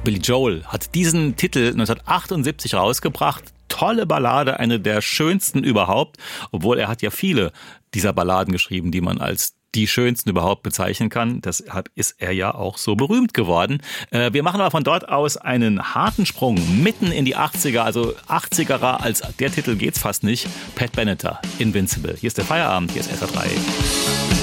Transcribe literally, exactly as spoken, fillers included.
Billy Joel hat diesen Titel neunzehnhundertachtundsiebzig rausgebracht. Tolle Ballade, eine der schönsten überhaupt, obwohl er hat ja viele dieser Balladen geschrieben, die man als die schönsten überhaupt bezeichnen kann. Deshalb ist er ja auch so berühmt geworden. Äh, wir machen aber von dort aus einen harten Sprung mitten in die achtziger, also achtzigerer als der Titel geht's fast nicht. Pat Benatar, Invincible. Hier ist der Feierabend, hier ist S R drei.